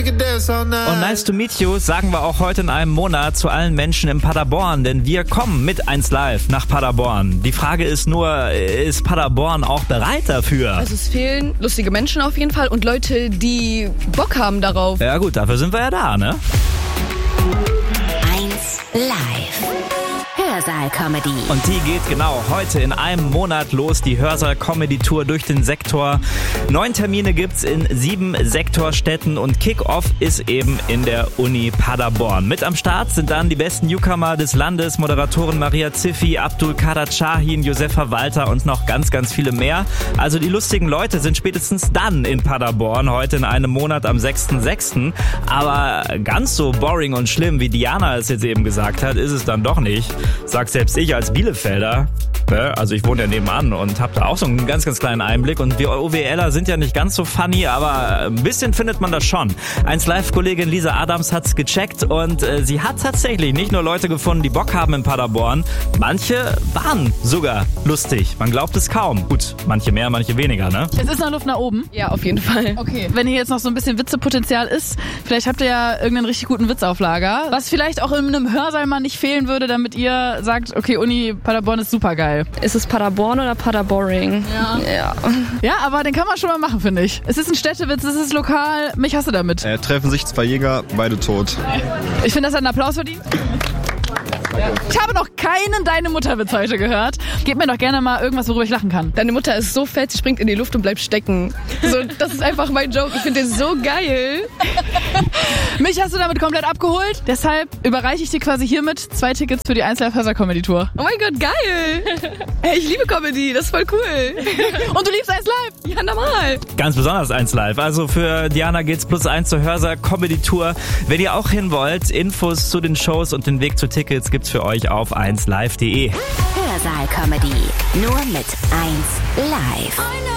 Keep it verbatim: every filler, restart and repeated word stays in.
Und nice to meet you sagen wir auch heute in einem Monat zu allen Menschen in Paderborn, denn wir kommen mit eins Live nach Paderborn. Die Frage ist nur, ist Paderborn auch bereit dafür? Also es fehlen lustige Menschen auf jeden Fall und Leute, die Bock haben darauf. Ja gut, dafür sind wir ja da, ne? eins Live. Hörsaal-Comedy. Und die geht genau heute in einem Monat los, die Hörsaal-Comedy-Tour durch den Sektor. Neun Termine gibt's in sieben Sektorstädten und Kick-Off ist eben in der Uni Paderborn. Mit am Start sind dann die besten Newcomer des Landes, Moderatoren Maria Ziffi, Abdul Kader Shahin, Josefa Walter und noch ganz, ganz viele mehr. Also die lustigen Leute sind spätestens dann in Paderborn, heute in einem Monat am sechsten sechsten Aber ganz so boring und schlimm, wie Diana es jetzt eben gesagt hat, ist es dann doch nicht. Sag selbst ich als Bielefelder, also ich wohne ja nebenan und habe da auch so einen ganz, ganz kleinen Einblick und wir OWLer sind ja nicht ganz so funny, aber ein bisschen findet man das schon. eins Live-Kollegin Lisa Adams hat's gecheckt und äh, sie hat tatsächlich nicht nur Leute gefunden, die Bock haben in Paderborn, manche waren sogar lustig, man glaubt es kaum. Gut, manche mehr, manche weniger, ne? Es ist noch Luft nach oben? Ja, auf jeden Fall. Okay. Wenn hier jetzt noch so ein bisschen Witzepotenzial ist, vielleicht habt ihr ja irgendeinen richtig guten Witz auf Lager, was vielleicht auch in einem Hörsaal mal nicht fehlen würde, damit ihr sagt, okay, Uni Paderborn ist super geil. Ist es Paderborn oder Paderboring? Ja. Ja. Ja, aber den kann man schon mal machen, finde ich. Es ist ein Städtewitz, es ist lokal. Mich hast du damit. Äh, treffen sich zwei Jäger, beide tot. Ich finde, das hat einen Applaus verdient. Ich habe noch keinen Deine Mutter-Witz heute gehört. Gib mir doch gerne mal irgendwas, worüber ich lachen kann. Deine Mutter ist so fett, sie springt in die Luft und bleibt stecken. So, das ist einfach mein Joke. Ich finde den so geil. Mich hast du damit komplett abgeholt. Deshalb überreiche ich dir quasi hiermit zwei Tickets für die eins Live Hörsaal Comedy Tour. Oh mein Gott, geil. Hey, ich liebe Comedy, das ist voll cool. Und du liebst eins Live? Ja, normal. Ganz besonders eins Live. Also für Diana geht's plus eins zur Hörsaal Comedy Tour. Wenn ihr auch hin wollt, Infos zu den Shows und den Weg zu Tickets gibt's für euch auf eins live punkt de. Hörsaal-Comedy. Nur mit eins Live.